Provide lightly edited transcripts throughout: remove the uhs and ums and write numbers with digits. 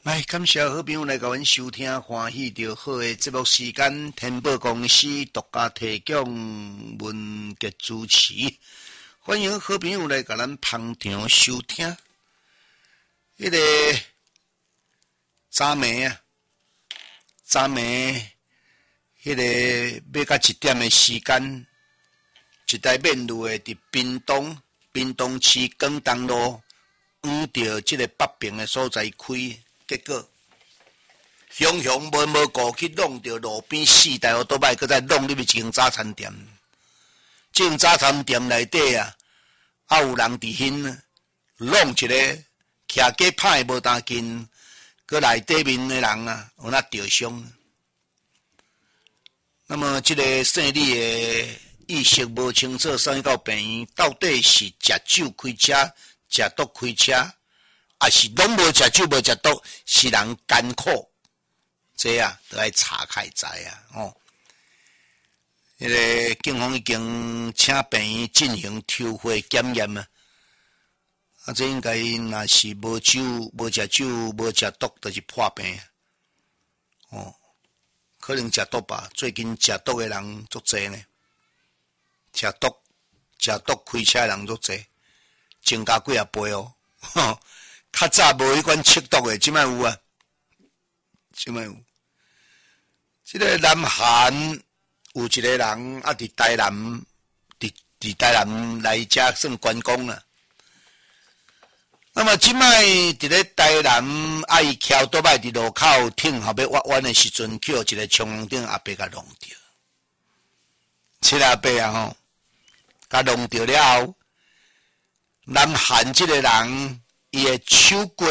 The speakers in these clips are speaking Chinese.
来，感谢好朋友来甲阮收听，欢喜着好诶节目时间。天宝公司独家提供，文杰主持，欢迎好朋友来甲咱捧场收听。迄个昨暝啊，昨暝迄个要到1点诶时间，一台面路诶伫屏东市广东路往着即个北平诶所在开。结果，雄无顾去弄着路边4台奥多摆，搁再弄入去一间早餐店。这间早餐店内底啊，有人伫迄弄一个徛鸡歹无当紧，搁内底面的人啊，有那着伤。那么这个姓李的意识无清楚，送到病院，到底是食酒开车，食毒开车？还是拢无食酒无食毒，是人艰苦，这啊都要查开知啊！哦，迄个警方已经请病院进行抽血检验啊！啊，这应该若是无酒、无食酒、无食毒，就是破病哦。可能食毒吧？最近食毒的人足侪呢，食毒开车的人足侪，增加几啊倍哦！呵较早无迄款吸毒诶，即摆有啊，即摆有。即个南韩有一个人啊，伫台南，伫台南来遮算观光啦。那么即摆伫咧台南，啊伊徛倒摆伫路口挺后要挖弯诶时阵，叫一个冲锋顶阿伯甲弄着。七阿伯啊吼，甲弄着了后，南韩即个人。伊诶手骨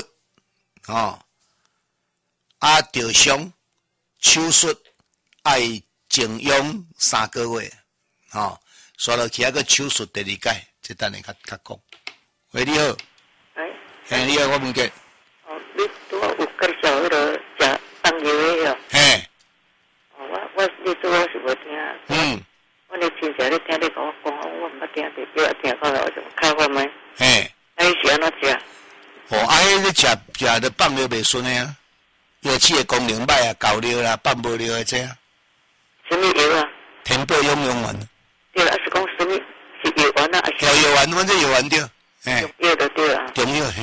着伤，手术爱静养3个月，刷落去还个手术第2届，这等下较讲。喂，你好。嘿，你好，我问你。 你拄有介绍迄个食放药的哦。 嘿。 你拄是无听。我咧亲戚咧听你甲我讲，我毋捌听着，叫听看了就较烦诶。 嘿。 啊，伊是安怎食？ 迄个食着放尿袂顺诶啊，药剂诶功能歹啊，搞尿啦，放无尿诶这啊。 什么药啊？ 天宝用丸。 对啊，是讲什么？是药丸啊？ 药丸，阮这药丸对。 中药就对啊。 中药。